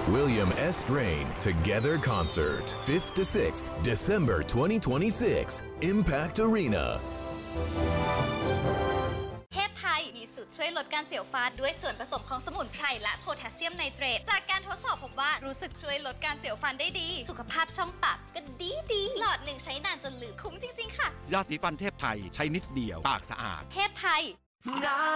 William S. Strain Together Concert 5th to 6th December 2026 Impact Arena เทพไทยมีสูตรช่วยลดการเสียวฟันด้วยส่วนผสมของสมุนไพรและโพแทสเซียมไนเตรตจากการทดสอบพบว่ารู้สึกช่วยลดการเสียวฟันได้ดีสุขภาพช่องปากก็ดีหลอดหนึ่งใช้นานจนลืมคุ้มจริงๆค่ะยาสีฟันเทพไทยใช้นิดเดียวปากสะอาดเทพไทย